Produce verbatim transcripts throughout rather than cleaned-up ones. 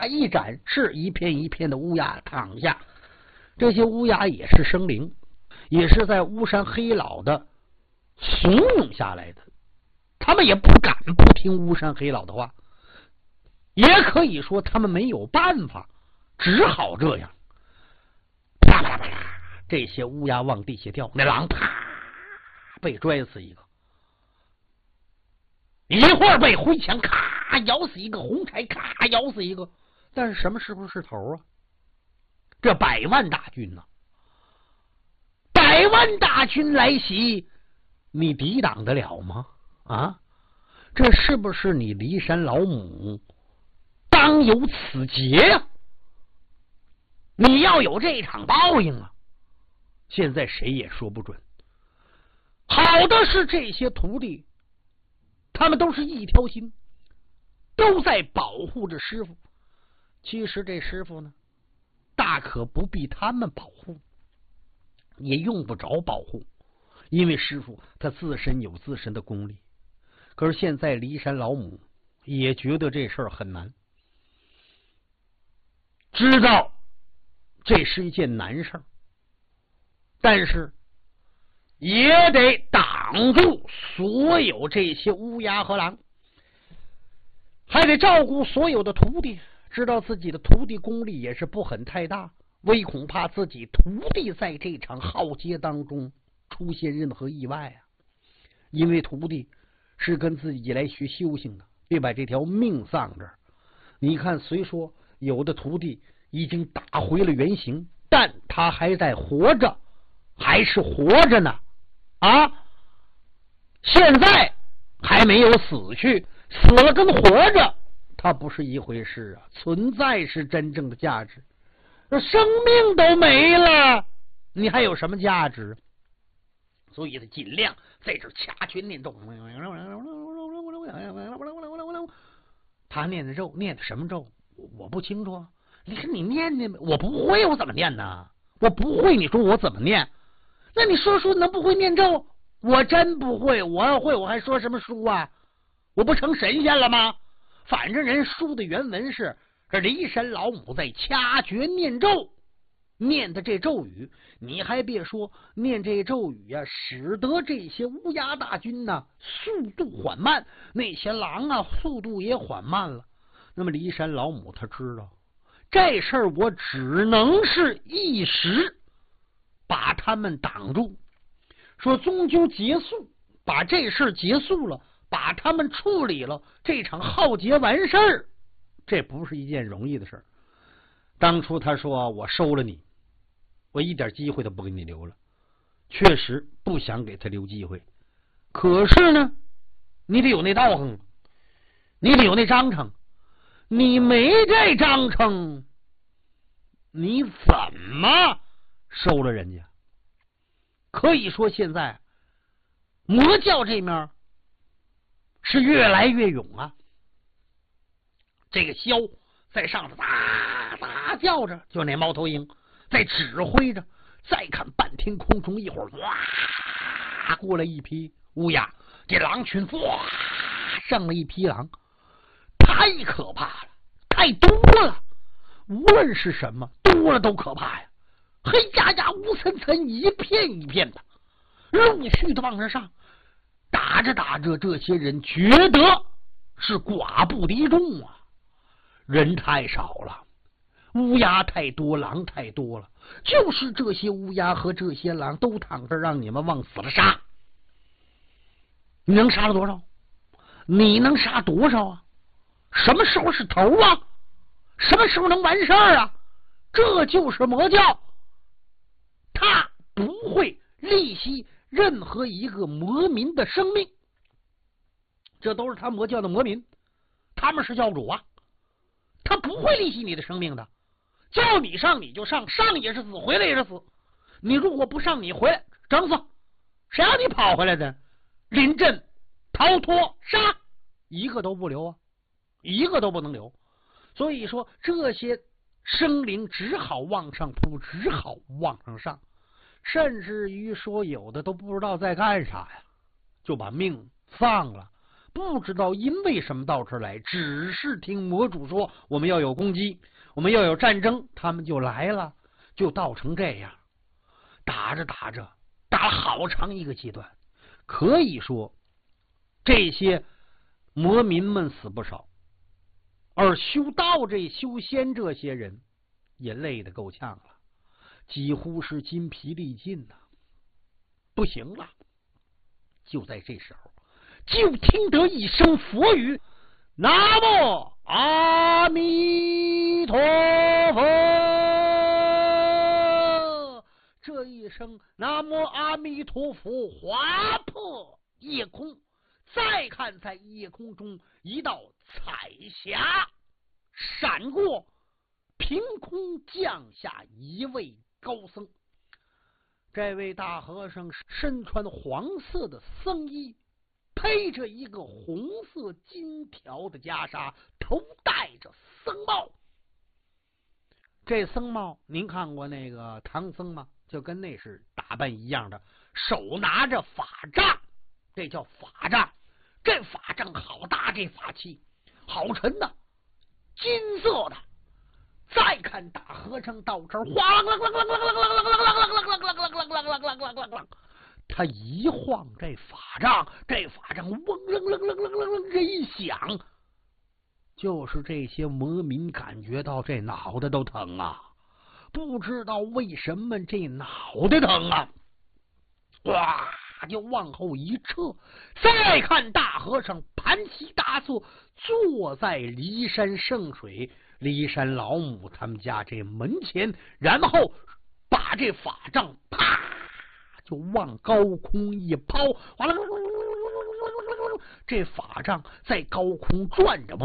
啪一展，是一片一片的乌鸦躺下。这些乌鸦也是生灵，也是在巫山黑老的怂恿下来的，他们也不敢不听巫山黑老的话，也可以说他们没有办法，只好这样。啪啪啪啪，这些乌鸦往地下掉，那狼啪被拽死一个，一会儿被灰墙咔咬死一个，红柴咔咬死一个。但是什么时候是头啊？这百万大军呢、啊？百万大军来袭，你抵挡得了吗？啊，这是不是你骊山老母当有此劫呀、啊？你要有这场报应啊！现在谁也说不准。好的是这些徒弟，他们都是一条心，都在保护着师傅。其实这师傅呢，大可不必他们保护，也用不着保护，因为师傅他自身有自身的功力。可是现在骊山老母也觉得这事儿很难，知道这是一件难事儿，但是也得挡住所有这些乌鸦和狼，还得照顾所有的徒弟。知道自己的徒弟功力也是不很太大，唯恐怕自己徒弟在这场浩劫当中出现任何意外啊！因为徒弟是跟自己来学修行的，别把这条命丧这儿。你看，虽说有的徒弟已经打回了原形，但他还在活着，还是活着呢啊！现在还没有死去，死了跟活着它不是一回事啊！存在是真正的价值，生命都没了，你还有什么价值？所以他尽量在这掐拳念咒。他念的咒，念的什么咒？我不清楚。你说你念念，我不会，我怎么念呢？我不会，你说我怎么念？那你说书能不会念咒？我真不会，我要会我还说什么书啊？我不成神仙了吗？反正人书的原文是这骊山老母在掐诀念咒，念的这咒语，你还别说，念这咒语啊，使得这些乌鸦大军呢速度缓慢，那些狼啊速度也缓慢了。那么骊山老母他知道这事儿，我只能是一时把他们挡住，说终究结束，把这事结束了，把他们处理了，这场浩劫完事儿，这不是一件容易的事儿。当初他说我收了你，我一点机会都不给你留了，确实不想给他留机会。可是呢，你得有那道行，你得有那章程，你没这章程，你怎么收了人家？可以说现在魔教这面是越来越勇啊！这个枭在上头哒哒叫着，就那猫头鹰在指挥着。再看半天空中，一会儿哇过来一批乌鸦，这狼群哇上了一匹狼，太可怕了，太多了。无论是什么，多了都可怕呀！黑压压、乌森森，一片一片的，陆续的往上上。打着打着，这些人觉得是寡不敌众啊，人太少了，乌鸦太多，狼太多了，就是这些乌鸦和这些狼都躺着，让你们往死了杀。你能杀了多少？你能杀多少啊？什么时候是头啊？什么时候能完事儿啊？这就是魔教，他不会利息任何一个魔民的生命，这都是他魔教的魔民，他们是教主啊，他不会利息你的生命的，叫你上你就上，上也是死，回来也是死。你如果不上，你回来整死，谁让你跑回来的？临阵逃脱杀，一个都不留啊，一个都不能留。所以说这些生灵只好往上扑，只好往上上，甚至于说有的都不知道在干啥呀，就把命丧了， 不知道因为什么到这儿来，只是听魔主说我们要有攻击，我们要有战争，他们就来了，就闹成这样。打着打着，打了好长一个阶段，可以说这些魔民们死不少，而修道这修仙这些人也累得够呛了，几乎是筋疲力尽呐、啊，不行了。就在这时候，就听得一声佛语：“南无阿弥陀佛。”这一声“南无阿弥陀佛”划破夜空，再看在夜空中一道彩霞闪过，凭空降下一位高僧。这位大和尚身穿黄色的僧衣，披着一个红色金条的袈裟，头戴着僧帽。这僧帽您看过那个唐僧吗？就跟那是打扮一样的，手拿着法杖，这叫法杖。这法杖好大，这法器好沉呐、啊，金色的。再看大和尚到这儿，哗啦啦啦啦啦啦啦啦啦啦啦啦啦啦啦啦，他一晃这法杖，这法杖嗡楞楞楞楞楞楞这一响，就是这些魔民感觉到这脑袋都疼啊！不知道为什么这脑袋疼啊！哇，就往后一撤，再看大和尚盘膝大坐，坐在骊山圣水骊山老母他们家这门前，然后把这法杖啪就往高空一抛，完了，这法杖在高空转着，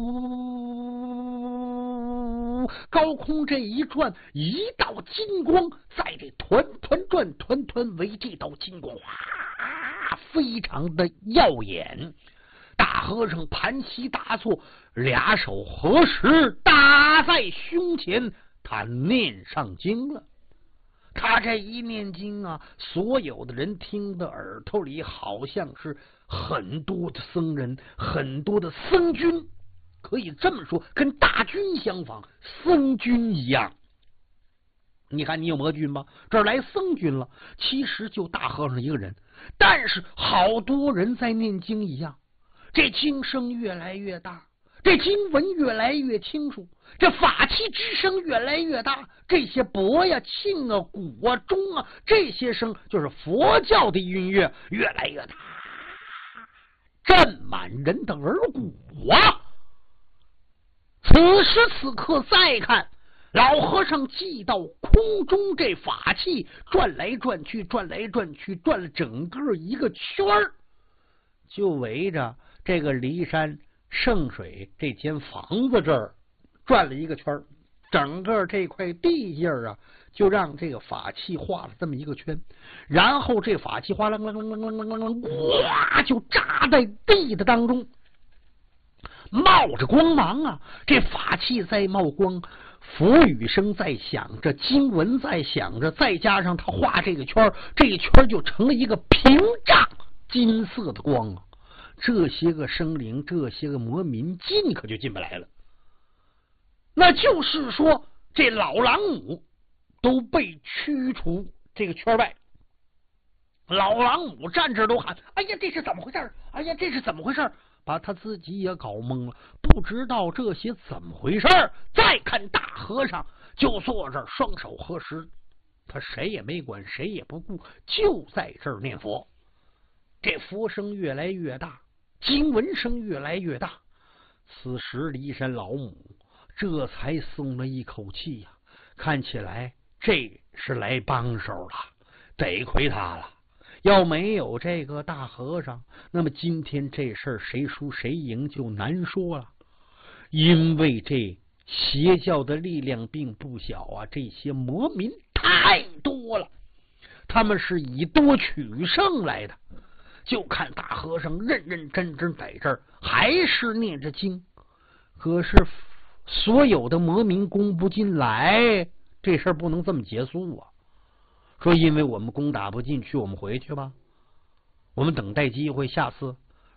呜，高空这一转，一道金光在这团团转，团团围，这道金光哇，非常的耀眼。大和尚盘膝大坐，俩手合十搭在胸前，他念上经了。他这一念经啊，所有的人听的耳朵里好像是很多的僧人，很多的僧军，可以这么说，跟大军相仿，僧军一样。你看你有魔军吗？这儿来僧军了，其实就大和尚一个人，但是好多人在念经一样。这经声越来越大，这经文越来越清楚，这法器之声越来越大，这些钵呀、磬啊、鼓啊、钟啊，这些声就是佛教的音乐越来越大，震满人的耳骨啊！此时此刻再看，老和尚记到空中这法器转来转去，转来转去，转了整个一个圈儿，就围着这个骊山圣水这间房子这儿转了一个圈，整个这块地界啊，就让这个法器画了这么一个圈，然后这法器哗啷啷啷啷啷啷啷啷，哇，就扎在地的当中，冒着光芒啊！这法器在冒光，佛语声在响着，经文在响着，再加上他画这个圈，这个圈就成了一个屏障，金色的光啊！这些个生灵，这些个魔民进可就进不来了。那就是说，这老狼母都被驱除这个圈外。老狼母站这都喊：“哎呀，这是怎么回事？哎呀，这是怎么回事？”把他自己也搞懵了，不知道这些怎么回事。再看大和尚就坐这儿，双手合十，他谁也没管，谁也不顾，就在这儿念佛。这佛声越来越大，经文声越来越大。此时骊山老母这才松了一口气呀、啊，看起来这是来帮手了，得亏他了。要没有这个大和尚，那么今天这事儿谁输谁赢就难说了。因为这邪教的力量并不小啊，这些魔民太多了，他们是以多取胜来的。就看大和尚认认真真在这儿还是念着经，可是所有的魔民攻不进来，这事儿不能这么结束啊。说因为我们攻打不进去，我们回去吧，我们等待机会，下次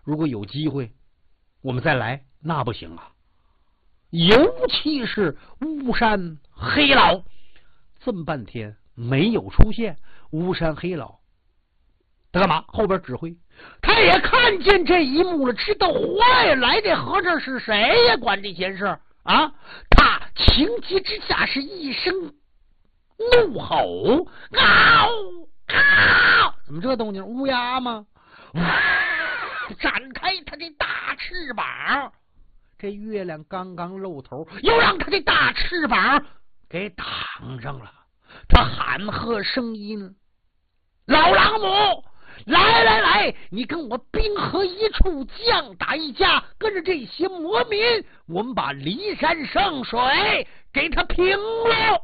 如果有机会我们再来，那不行啊。尤其是巫山黑老，这么半天没有出现，巫山黑老他干嘛？后边指挥，他也看见这一幕了，知道坏来这和尚是谁呀？管这闲事啊！他情急之下是一声怒吼：“嗷嗷！”怎么这动静？乌鸦吗？展开他这大翅膀，这月亮刚刚露头，又让他这大翅膀给挡上了。他喊喝声音：“老郎母！来来来，你跟我兵合一处，将打一架，跟着这些魔民，我们把骊山圣水给他平了。”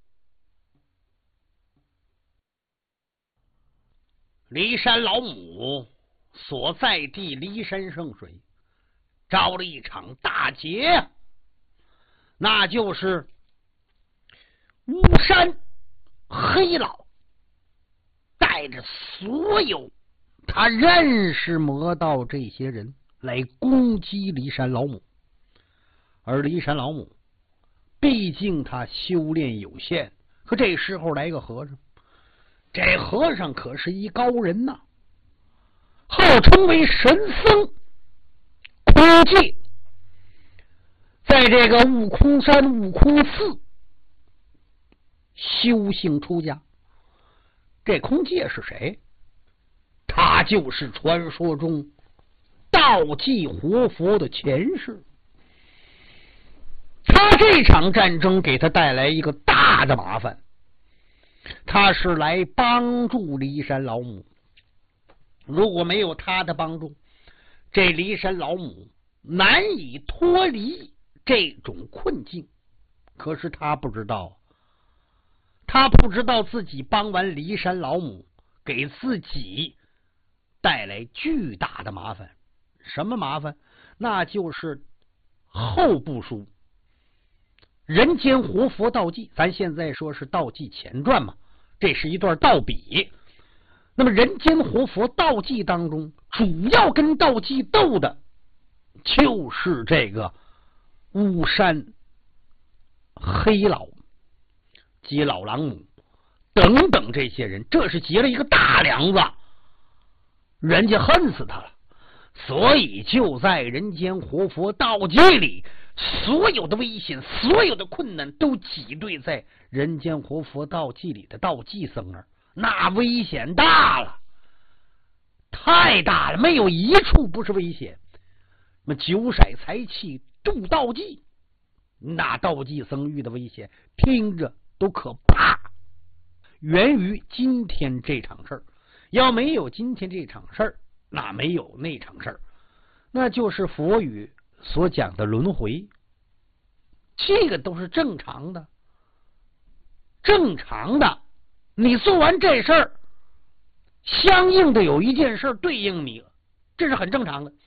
骊山老母所在地骊山圣水招了一场大劫，那就是巫山黑老带着所有他认识魔道这些人来攻击骊山老母。而骊山老母毕竟他修炼有限，可这时候来个和尚，这和尚可是一高人呐，号称为神僧空戒，在这个悟空山悟空寺修行出家。这空戒是谁？他就是传说中道济活佛的前世。他这场战争给他带来一个大的麻烦，他是来帮助骊山老母。如果没有他的帮助，这骊山老母难以脱离这种困境。可是他不知道，他不知道自己帮完骊山老母，给自己带来巨大的麻烦。什么麻烦？那就是后部书人间活佛道记，咱现在说是道记前传嘛，这是一段道笔。那么人间活佛道记当中，主要跟道记斗的就是这个巫山黑老及老郎母等等这些人，这是结了一个大梁子，人家恨死他了。所以就在人间活佛道记里，所有的危险，所有的困难都挤兑在人间活佛道记里的道济僧儿，那危险大了，太大了，没有一处不是危险。那么九色财气度道济，那道济僧遇的危险听着都可怕。源于今天这场事儿，要没有今天这场事儿，那没有那场事儿，那就是佛语所讲的轮回。这个都是正常的，正常的。你做完这事儿，相应的有一件事对应你，这是很正常的。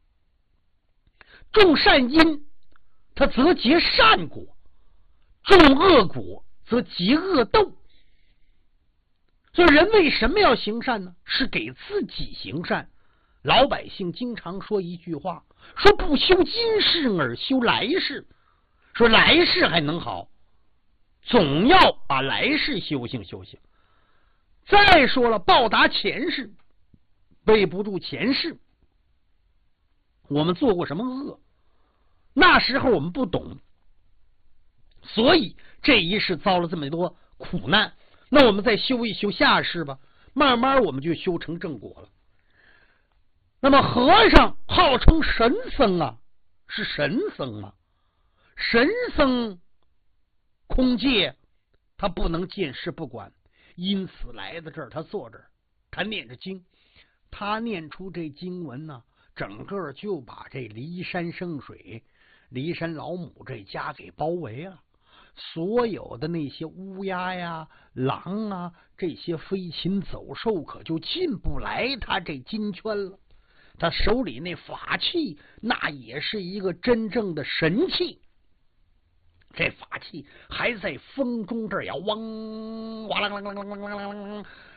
种善因，它则结善果；种恶果，则结恶斗。所以人为什么要行善呢？是给自己行善。老百姓经常说一句话，说不修今世而修来世，说来世还能好，总要把来世修行修行。再说了，报答前世，背不住前世我们做过什么恶，那时候我们不懂，所以这一世遭了这么多苦难，那我们再修一修下世吧，慢慢我们就修成正果了。那么和尚号称神僧啊，是神僧啊，神僧空戒他不能见事不管，因此来到这儿，他坐这儿，他念着经，他念出这经文呢，整个就把这骊山圣水、骊山老母这家给包围了。所有的那些乌鸦呀、狼啊，这些飞禽走兽可就进不来他这金圈了。他手里那法器，那也是一个真正的神器。这法器还在风中这儿摇，嗡哇啷啷啷啷啷啷啷，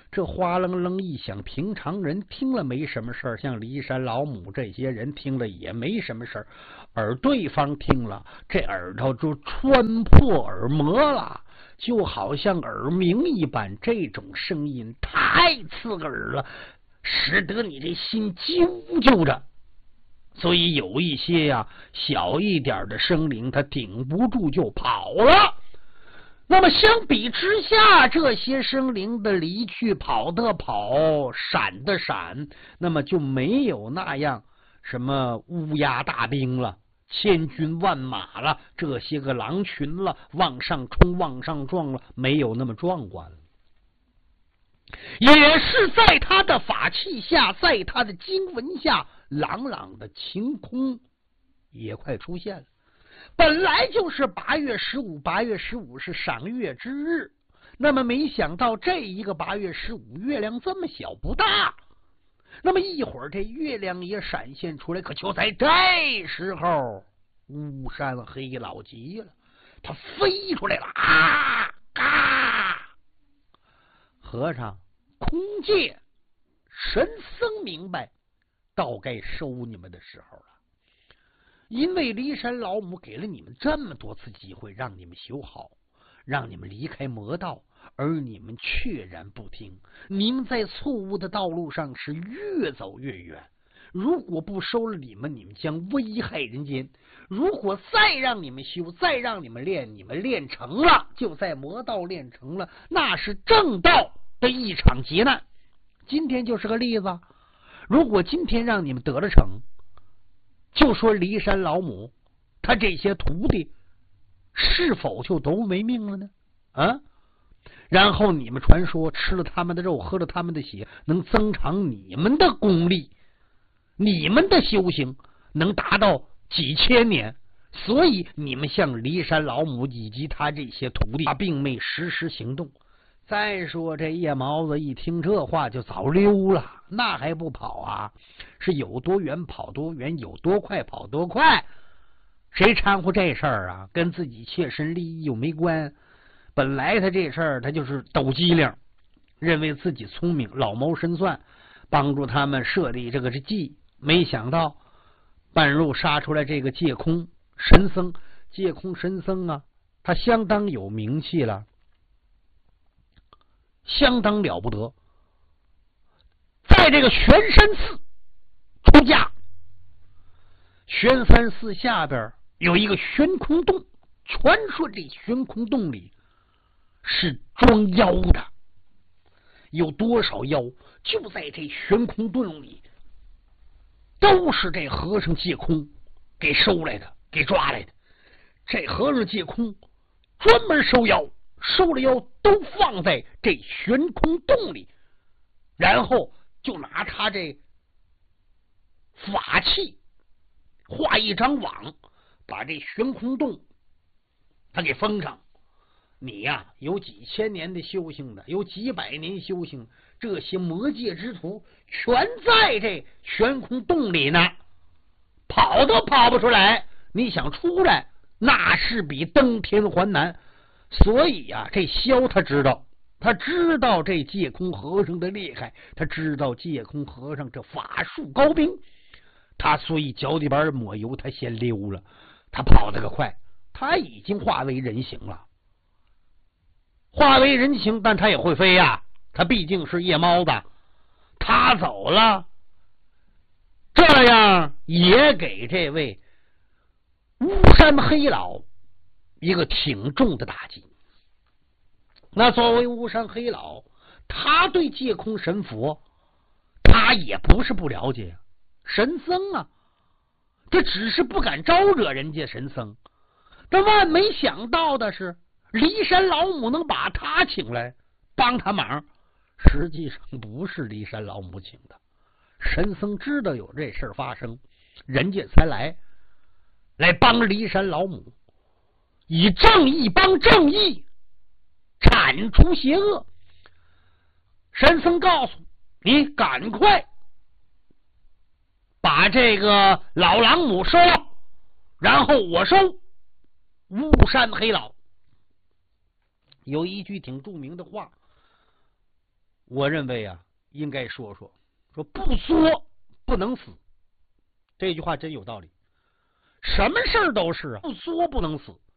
这哗楞楞一响，平常人听了没什么事儿，像骊山老母这些人听了也没什么事儿，而对方听了，这耳朵就穿破耳膜了，就好像耳鸣一般。这种声音太刺耳了，使得你这心揪揪着。所以有一些呀、啊、小一点的生灵，他顶不住就跑了。那么相比之下，这些生灵的离去，跑的跑，闪的闪，那么就没有那样什么乌鸦大兵了，千军万马了，这些个狼群了，往上冲往上撞了，没有那么壮观了。也是在他的法器下，在他的经文下，朗朗的晴空也快出现了。本来就是八月十五，八月十五是赏月之日，那么没想到这一个八月十五，月亮这么小不大，那么一会儿这月亮也闪现出来。可就在这时候，巫山黑老急了，他飞出来了，啊啊！和尚、空界、神僧明白，到该收你们的时候了。因为骊山老母给了你们这么多次机会，让你们修好，让你们离开魔道，而你们确然不听。你们在错误的道路上是越走越远。如果不收了你们，你们将危害人间。如果再让你们修，再让你们练，你们练成了，就在魔道练成了，那是正道的一场劫难。今天就是个例子。如果今天让你们得了逞，就说骊山老母他这些徒弟是否就都没命了呢？啊！然后你们传说吃了他们的肉，喝了他们的血，能增长你们的功力，你们的修行能达到几千年，所以你们像骊山老母以及他这些徒弟，他并没实施行动。再说这夜毛子一听这话就早溜了，那还不跑啊？是有多远跑多远，有多快跑多快，谁掺和这事儿啊？跟自己切身利益又没关。本来他这事儿他就是抖机灵，认为自己聪明，老谋深算，帮助他们设立这个计。没想到半路杀出来这个借空神僧，借空神僧啊，他相当有名气了，相当了不得。在这个玄山寺出家，玄山寺下边有一个悬空洞，传说这悬空洞里是装妖的，有多少妖就在这悬空洞里，都是这和尚借空给收来的，给抓来的。这和尚借空专门收妖，收了妖都放在这悬空洞里，然后就拿他这法器画一张网，把这悬空洞他给封上。你呀、啊，有几千年的修行的，有几百年修行，这些魔界之徒全在这悬空洞里呢，跑都跑不出来。你想出来，那是比登天还难。所以呀、啊，这萧他知道，他知道这借空和尚的厉害，他知道借空和尚这法术高明，他所以脚底板抹油，他先溜了，他跑得个快，他已经化为人形了。化为人形，但他也会飞呀、啊，他毕竟是夜猫子，他走了，这样也给这位巫山黑老一个挺重的打击。那作为巫山黑老，他对借空神佛他也不是不了解，神僧啊，这只是不敢招惹人家神僧。但万没想到的是，骊山老母能把他请来帮他忙，实际上不是骊山老母请的，神僧知道有这事发生，人家才来来帮骊山老母，以正义帮正义，铲除邪恶。神僧告诉你，赶快把这个老狼母收了，然后我收巫山黑老。有一句挺著名的话， 我认为啊，应该说说说不作不能死，这句话真有道理。什么事儿都是啊，不作不能死。